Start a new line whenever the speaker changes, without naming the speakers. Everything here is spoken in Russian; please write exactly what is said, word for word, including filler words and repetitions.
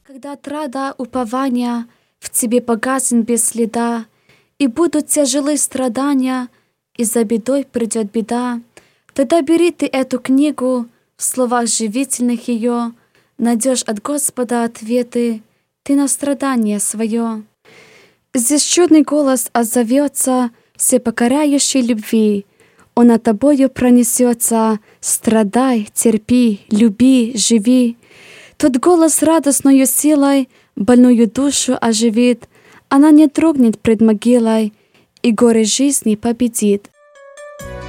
Когда отрада упования в тебе погаснет без следа, и будут тяжелы страдания, и за бедой придет беда, тогда бери ты эту книгу, в словах живительных ее найдешь от Господа ответы ты на страдание свое. Здесь чудный голос отзовется всепокоряющей любви. Он над тобою пронесется: страдай, терпи, люби, живи. Тот голос радостною силой больную душу оживит, она не дрогнет пред могилой и горе жизни победит.